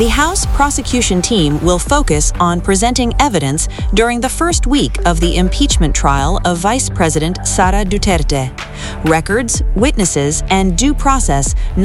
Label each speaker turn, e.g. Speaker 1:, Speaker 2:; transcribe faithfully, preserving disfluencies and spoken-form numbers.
Speaker 1: The House prosecution team will focus on presenting evidence during the first week of the impeachment trial of Vice President Sara Duterte. Records, witnesses, and due process